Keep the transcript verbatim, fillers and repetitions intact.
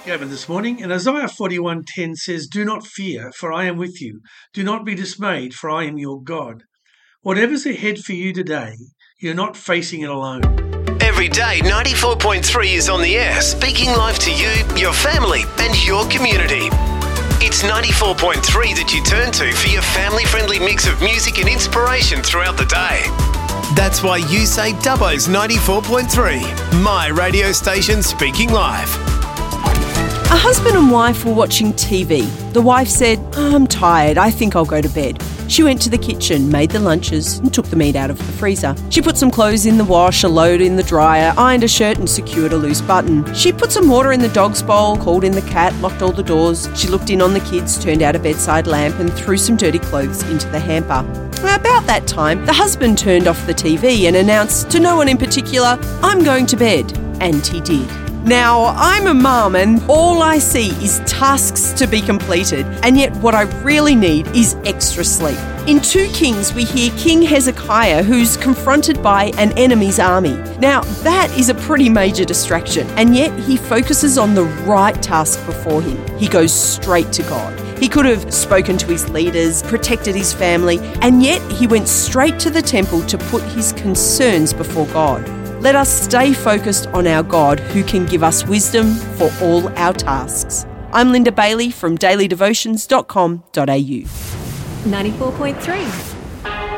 Gavin this morning, and Isaiah forty-one ten says, "Do not fear, for I am with you. Do not be dismayed, for I am your God." Whatever's ahead for you today, you're not facing it alone. Every day, ninety-four point three is on the air, speaking life to you, your family and your community. It's ninety-four point three that you turn to for your family-friendly mix of music and inspiration throughout the day. That's why you say Dubbo's ninety-four point three, my radio station speaking live. A husband and wife were watching T V. The wife said, "Oh, I'm tired, I think I'll go to bed." She went to the kitchen, made the lunches and took the meat out of the freezer. She put some clothes in the wash, a load in the dryer, ironed a shirt and secured a loose button. She put some water in the dog's bowl, called in the cat, locked all the doors. She looked in on the kids, turned out a bedside lamp and threw some dirty clothes into the hamper. About that time, the husband turned off the T V and announced to no one in particular, "I'm going to bed." And he did. Now, I'm a mum and all I see is tasks to be completed, and yet what I really need is extra sleep. In Second Kings, we hear King Hezekiah, who's confronted by an enemy's army. Now, that is a pretty major distraction, and yet he focuses on the right task before him. He goes straight to God. He could have spoken to his leaders, protected his family, and yet he went straight to the temple to put his concerns before God. Let us stay focused on our God who can give us wisdom for all our tasks. I'm Linda Bailey from daily devotions dot com dot a u. ninety-four point three.